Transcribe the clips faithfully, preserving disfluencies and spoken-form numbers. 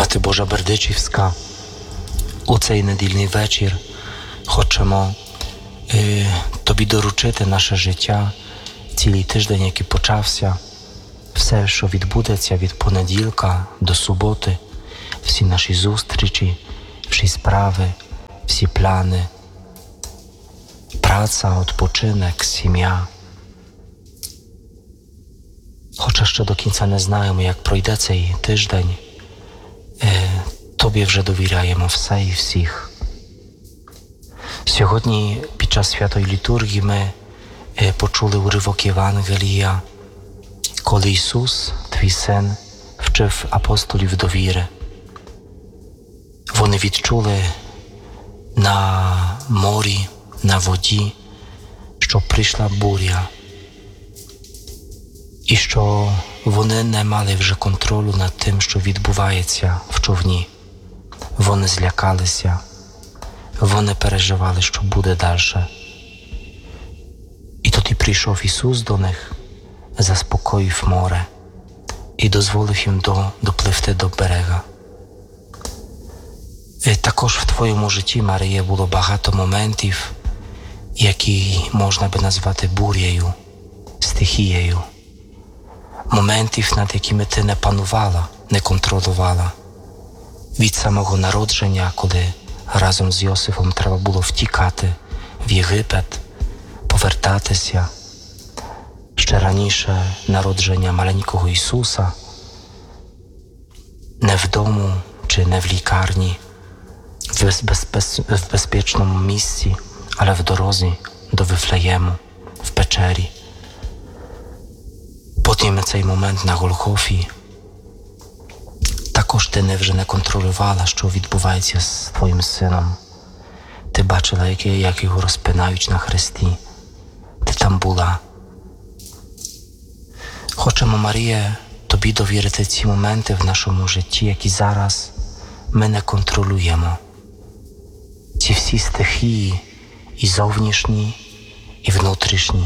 Мати Божа Бердичівська, у цей недільний вечір хочемо е, Тобі доручити наше життя, цілий тиждень, який почався, все, що відбудеться від понеділка до суботи, всі наші зустрічі, всі справи, всі плани, праця, відпочинок, сім'я. Хоча ще до кінця не знаємо, як пройде цей тиждень, Тобі вже довіряємо все і всіх. Сьогодні під час святої літургії ми почули уривок Євангелія, коли Ісус, Твій Син, вчив апостолів довіри. Вони відчули на морі, на воді, що прийшла буря, і що вони не мали вже контролю над тим, що відбувається в човні. Вони злякалися, вони переживали, що буде далі. І тоді прийшов Ісус до них, заспокоїв море і дозволив їм до, допливти до берега. І також в Твоєму житті, Марія, було багато моментів, які можна би назвати бур'єю, стихією. Моментів, над якими ти не панувала, не контролювала. Від самого народження, коли разом з Йосифом треба було втікати в Єгипет, повертатися. Ще раніше народження маленького Ісуса, не в дому чи не в лікарні, в, безпес... в безпечному місці, але в дорозі до Вифлеєму, в печері. Потім цей момент на Голгофі. Також ти не вже не контролювала, що відбувається з твоїм сином. Ти бачила, як, як його розпинають на хресті. Ти там була. Хочемо, Марія, тобі довірити ці моменти в нашому житті, які зараз ми не контролюємо. Ці всі стихії, і зовнішні, і внутрішні.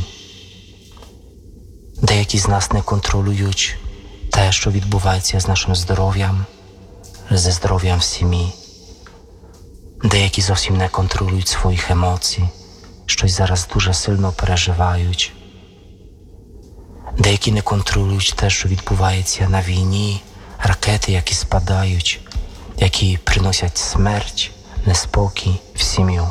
Деякі з нас не контролюють те, що відбувається з нашим здоров'ям, зі здоров'ям в сім'ї. Деякі зовсім не контролюють своїх емоцій, щось зараз дуже сильно переживають. Деякі не контролюють те, що відбувається на війні, ракети, які спадають, які приносять смерть, неспокій в сім'ю.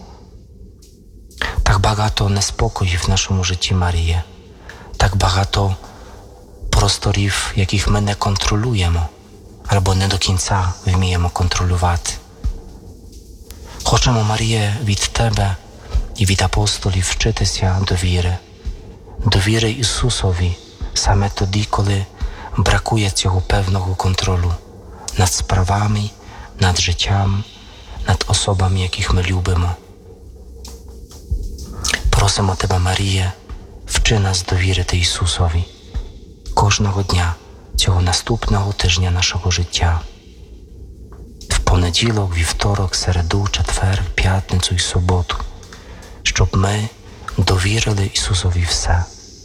Так багато неспокоїв в нашому житті, Марія. Так багато просторів, яких ми не контролюємо, або не до кінця вміємо контролювати. Хочемо, Марія, від Тебе і від апостолів вчитися довіри. Довіри Ісусові саме тоді, коли бракує цього певного контролю над справами, над життям, над особами, яких ми любимо. Просимо Тебе, Марія, вчи нас довірити Ісусові кожного дня цього наступного тижня нашого життя. В понеділок, вівторок, середу, четвер, п'ятницю і суботу, щоб ми довірили Ісусові все.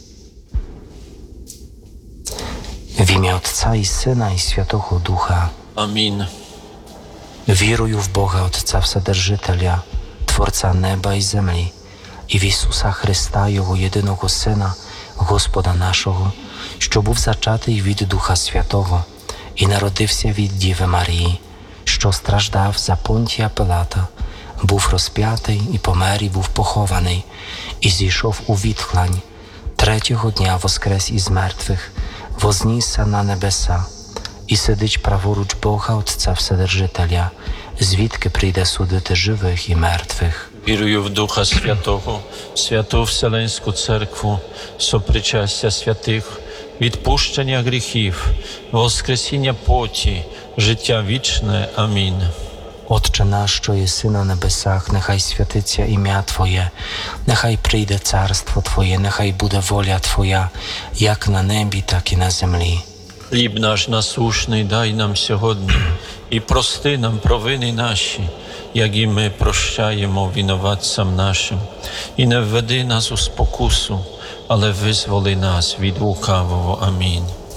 В ім'я Отця і Сина і Святого Духа. Амінь. Вірую в Бога Отця Вседержителя, Творця неба і землі, і в Ісуса Христа, Його єдиного Сина, Господа нашого, що був зачатий від Духа Святого і народився від Діви Марії, що страждав за Понтія Пилата, був розп'ятий і помер і був похований, і зійшов у відхлань, третього дня воскрес із мертвих, вознісся на небеса, і сидить праворуч Бога Отця Вседержителя, звідки прийде судити живих і мертвих. Вірую в Духа Святого, Святу Вселенську Церкву, сопричастя святих, відпущення гріхів, воскресіння плоті, життя вічне. Амінь. Отче наш, що єси на небесах, нехай святиться ім'я Твоє, нехай прийде царство Твоє, нехай буде воля Твоя, як на небі, так і на землі. Хліб наш насущний дай нам сьогодні, і прости нам провини наші, як і ми прощаємо винуватцям нашим. І не введи нас у спокусу, але визволи нас від лукавого. Амінь.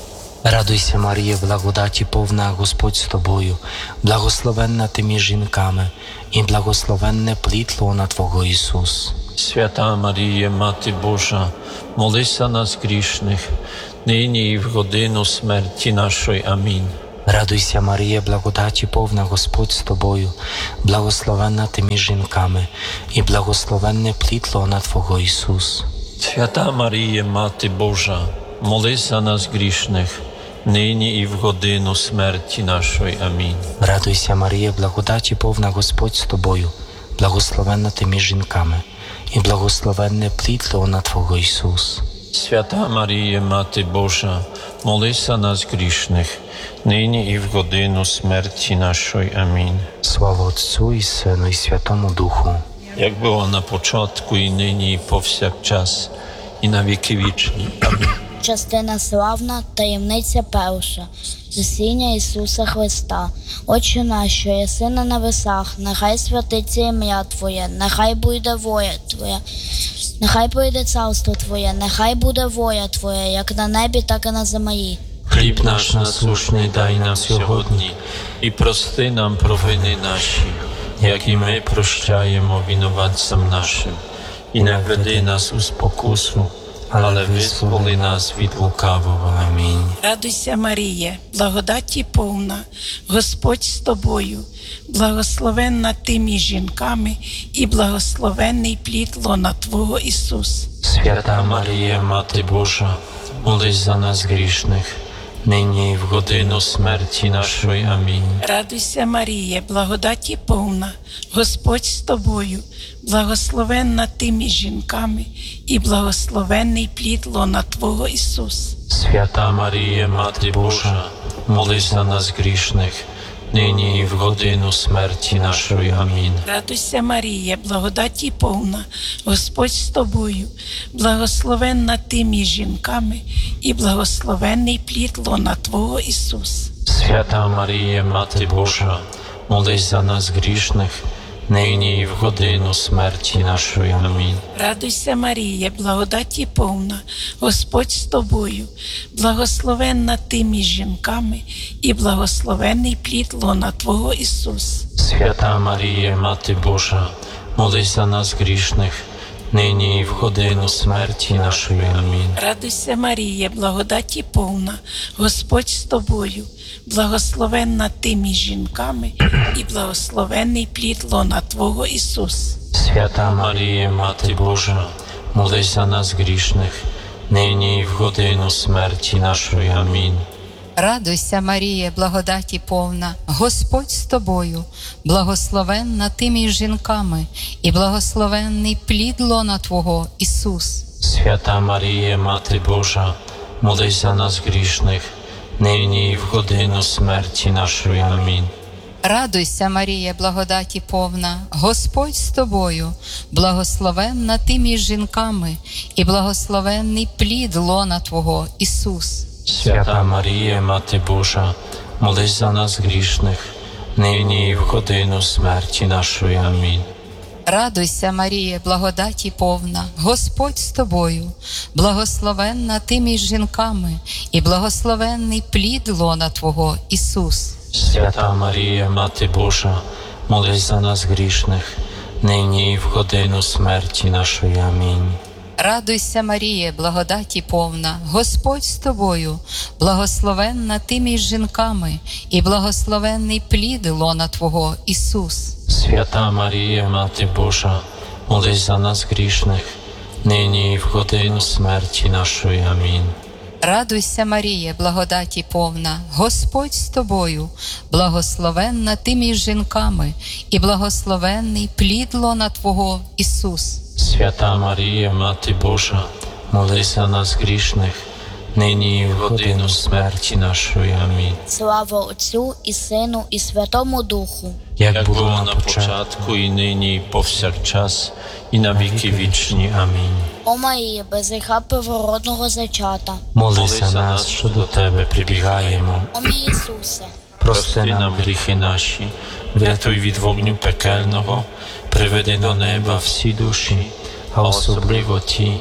Радуйся, Марія, благодаті повна, Господь з тобою, благословенна ти між жінками, і благословенне плід лона Твого Ісус. Свята Марія, Мати Божа, молись за нас грішних, нині і в годину смерті нашої. Амінь. Радуйся, Марія, благодаті повна, Господь з тобою, благословенна ти між жінками, і благословенне плід лона Твого Ісус. Свята Марія, Мати Божа, молись за нас грішних, нині і в годину смерті нашої. Амінь. Радуйся, Марія, благодаті повна, Господь з тобою, благословенна ти між жінками, і благословенне плід лона Твого Ісус. Свята Марія, Мати Божа, молись за нас грішних, нині і в годину смерті нашої. Амінь. Слава Отцю і Сину, і Святому Духу. Як було на початку, і нині, і повсякчас, і на віки вічні. Амінь. Частина славна, таємниця перша. Засіння Ісуса Христа. Отче наш, що єси на небесах, нехай святиться ім'я Твоє, нехай буде воля Твоя, нехай прийде царство Твоє, нехай буде воля Твоя, як на небі, так і на землі. Хліб наш насущний дай нам сьогодні, і прости нам провини наші, як і ми прощаємо винуватцям нашим. І не веди нас у спокусу, але визволи нас від лукавого. Амінь. Радуйся, Марія, благодаті повна, Господь з тобою, благословенна ти між жінками, і благословенний плід лона Твого Ісус. Свята Марія, Мати Божа, молись за нас грішних, нині і в годину смерті нашої. Амінь. Радуйся, Марія, благодаті повна, Господь з тобою, благословенна ти між жінками, і благословенний плід лона Твого Ісус. Свята Марія, Мати Божа, молись за нас грішних, нині і в годину смерті нашої. Амінь. Радуйся, Марія, благодаті повна, Господь з тобою, благословенна ти між жінками, і благословенний плід лона Твого Ісус. Свята Марія, Мати Божа, молись за нас грішних, нині і в годину смерті нашої. Амінь. Радуйся, Марія, благодаті повна, Господь з тобою, благословенна ти між жінками, і благословенний плід лона Твого Ісус. Свята Марія, Мати Божа, молись за нас грішних, нині і в годину смерті нашої. Амінь. Радуйся, Марія, благодаті повна, Господь з тобою, благословенна ти між жінками, і благословенний плід лона Твого Ісус. Свята Марія, Мати Божа, молись за нас грішних, нині і в годину смерті нашої. Амінь. Радуйся, Марія, благодаті повна, Господь з тобою, благословенна ти між жінками, і благословенний плід лона Твого Ісус. Свята Марія, Мати Божа, молись за нас грішних, нині і в годину смерті нашої. Амінь. Радуйся, Марія, благодаті повна, Господь з тобою, благословенна ти між жінками, і благословенний плід лона Твого Ісус. Свята Марія, Мати Божа, молись за нас грішних, нині і в годину смерті нашої. Амінь. Радуйся, Марія, благодаті повна, Господь з тобою, благословенна ти між жінками, і благословенний плід лона Твого Ісус. Свята Марія, Мати Божа, молись за нас грішних, нині і в годину смерті нашої. Амінь. Радуйся, Марія, благодаті повна, Господь з тобою, благословенна ти між жінками, і благословенний плід лона Твого Ісус. Свята Марія, Мати Божа, молись за нас грішних, нині і в годину смерті нашої. Амінь. Радуйся, Марія, благодаті повна, Господь з тобою, благословенна ти між жінками, і благословенний плід лона Твого Ісус. Свята Марія, Мати Божа, молись за нас грішних, нині і в годину смерті нашої. Амінь. Слава Отцю і Сину, і Святому Духу. Як було на початку, і нині, і повсякчас, і на віки вічні. Амінь. О Марія, без гріха первородного зачата. Молись за нас, що до Тебе прибігаємо. О мій Ісусе, Прости нам гріхи наші, врятуй від вогню пекельного, приведи до неба всі душі, а особливо ті,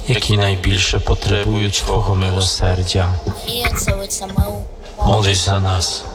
які найбільше потребують Твого милосердя. Марія, цариця миру, Молись за нас.